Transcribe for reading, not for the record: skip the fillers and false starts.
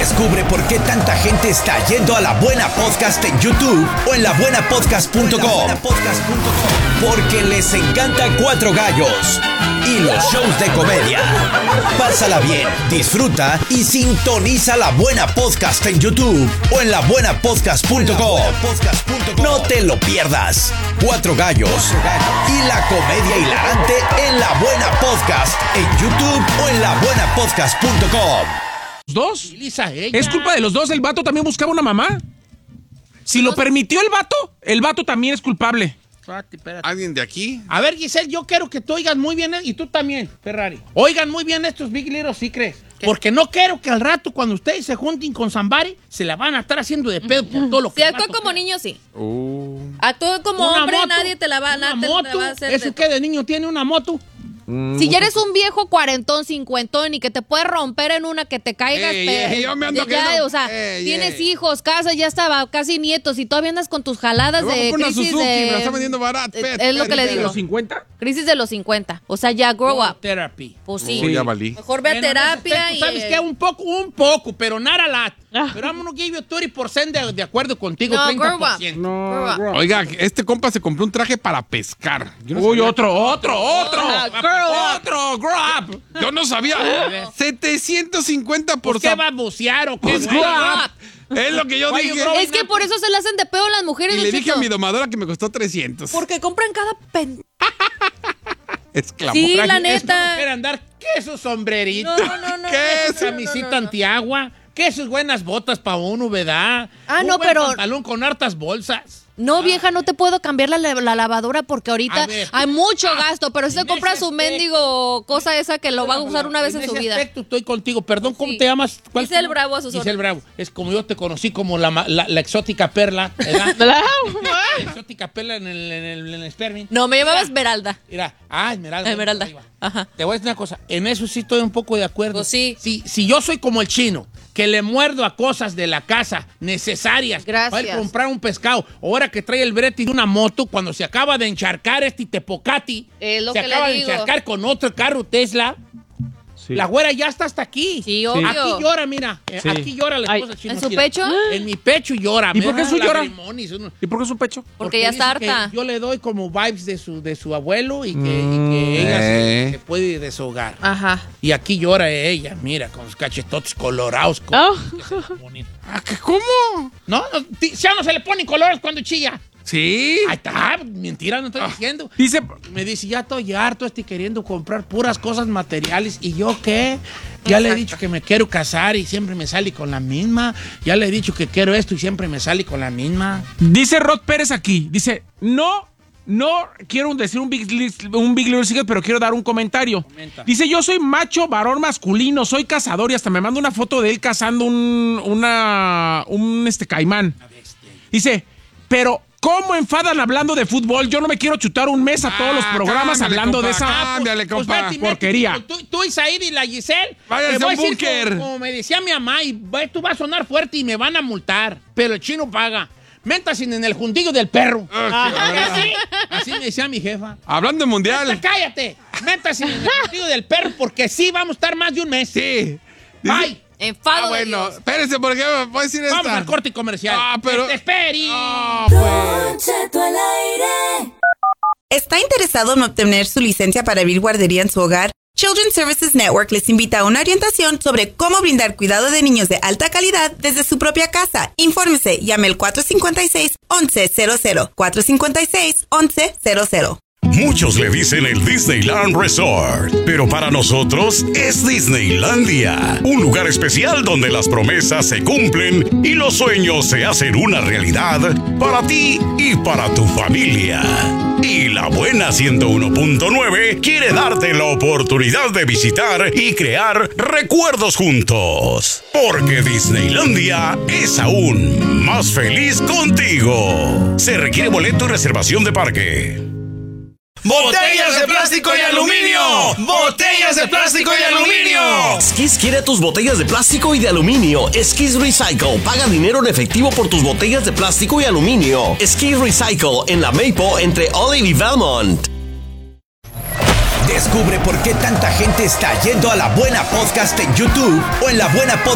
Descubre por qué tanta gente está yendo a La Buena Podcast en YouTube o en labuenapodcast.com. Porque les encanta Cuatro Gallos y los shows de comedia. Pásala bien, disfruta y sintoniza La Buena Podcast en YouTube o en labuenapodcast.com. No te lo pierdas. Cuatro Gallos y la comedia hilarante en La Buena Podcast en YouTube o en labuenapodcast.com. ¿Los dos? Es culpa de los dos. El vato también buscaba una mamá. Si lo permitió el vato también es culpable. Espérate. ¿Alguien de aquí? A ver, Giselle, yo quiero que tú oigas muy bien, y tú también, Ferrari. Oigan muy bien estos Big Little Secrets. Porque no quiero que al rato, cuando ustedes se junten con Zambari, se la van a estar haciendo de pedo por todo lo que... Si actúa como niño, sí. Actúa como Una hombre, moto, nadie te la va una a moto. hacer. ¿Eso qué de niño tiene una moto? Si ya eres un viejo cuarentón, cincuentón y que te puedes romper en una, que te caigas, yo me ando ya, o sea, tienes hijos, casa, ya estaba, casi nietos y todavía andas con tus jaladas de una crisis Suzuki, de... me la está vendiendo barato. Es lo que le digo. ¿De los 50? Crisis de los 50. O sea, ya grow up. Therapy. Pues sí. Ya valí. Mejor ve a terapia y... ¿Sabes qué? Un poco, pero not a lot. Pero I'm gonna give you 30% de acuerdo contigo, No, 30%. grow up. Oiga, este compa se compró un traje para pescar. Yo no Uy, sabía- otro, grow up. Yo no sabía. 750%. ¿Por qué va a bucear o qué? Pues, güey? grow up. Es lo que yo Why dije. you grow- Es que por eso se le hacen de pedo las mujeres. Y le Don dije a Cheto. mi domadora que me costó 300. Porque compran cada Esclavo. Sí, la Traje- neta. Quiere andar, ¿qué esos sombreritos? No. ¿Qué es? camisita antiagua? ¿Qué sus buenas botas para uno, verdad? Ah, Un no, buen pero- pantalón con hartas bolsas. No, vieja, no te puedo cambiar la lavadora porque A ahorita ver. hay mucho gasto, pero si te en compras ese su mendigo cosa esa que lo va a usar una vez en su ese vida. aspecto estoy contigo. Perdón, ¿cómo Sí. te llamas? ¿Cuál es tu Giselle nombre? Bravo, a sus Giselle órdenes. Bravo. Es como yo te conocí como la exótica perla, ¿verdad? La exótica perla en el Sperming. No, me llamabas Esmeralda. Mira, Esmeralda. Esmeralda. Ahí va. Ajá. Te voy a decir una cosa, en eso sí estoy un poco de acuerdo. Pues sí. Si yo soy como el chino, que le muerdo a cosas de la casa necesarias Gracias. para ir a comprar un pescado, ahora que trae el brete de una moto, cuando se acaba de encharcar este Tepocati, Es lo se que le acaba de digo. encharcar con otro carro Tesla, la güera ya está hasta aquí. Sí, obvio. Aquí llora, mira, Sí. aquí llora la esposa Ay, chino. ¿en su mira. pecho? En mi pecho llora. ¿Y por qué su llora? lagrimones, ¿Y por qué su pecho? Porque ya está dice que harta. yo le doy como vibes de su abuelo y que ella se puede deshogar. Ajá. Y aquí llora ella, mira, con los cachetotes colorados. ¿Cómo? Ya no se le ponen colores cuando chilla. Sí. Ahí está, mentira, no estoy diciendo. Dice, Me dice, ya estoy harto, estoy queriendo comprar puras cosas materiales. ¿Y yo qué? Ya le he dicho que me quiero casar y siempre me sale con la misma. Ya le he dicho que quiero esto y siempre me sale con la misma. dice Rod Pérez aquí, dice, no quiero decir un Big Little Secret, pero quiero dar un comentario. Comenta. Dice, yo soy macho, varón masculino, soy cazador y hasta me manda una foto de él cazando un caimán. Dice, pero ¿cómo enfadan hablando de fútbol? Yo no me quiero chutar un mes a todos los programas cámbiale, hablando de compa, esa cámbiale, compa. vete y porquería. métete, Tú y Said y la Giselle. Váyanse te voy a un decir búnker. Como me decía mi mamá, tú vas a sonar fuerte y me van a multar. Pero el chino paga. Métase en el juntillo del perro. Así me decía mi jefa. Hablando de mundial. Cállate. Métase en el juntillo del perro porque sí vamos a estar más de un mes. Sí. Bye. Enfado. de Bueno, Dios. espérense, porque me voy a decir esta. Vamos al corte comercial. pero... Esperi. Don Cheto al aire. ¿Está interesado en obtener su licencia para abrir guardería en su hogar? Children's Services Network les invita a una orientación sobre cómo brindar cuidado de niños de alta calidad desde su propia casa. Infórmese, llame al 456-1100. 456-1100. Muchos le dicen el Disneyland Resort, pero para nosotros es Disneylandia, un lugar especial donde las promesas se cumplen y los sueños se hacen una realidad para ti y para tu familia. Y La Buena 101.9 quiere darte la oportunidad de visitar y crear recuerdos juntos, porque Disneylandia es aún más feliz contigo. Se requiere boleto y reservación de parque. ¡Botellas de plástico y aluminio! ¡Botellas de plástico y aluminio! Skis quiere tus botellas de plástico y de aluminio. Skis Recycle. Paga dinero en efectivo por tus botellas de plástico y aluminio. Skis Recycle en la Maple entre Olive y Valmont. Descubre por qué tanta gente está yendo a La Buena Podcast en YouTube o en labuenapodcast.com.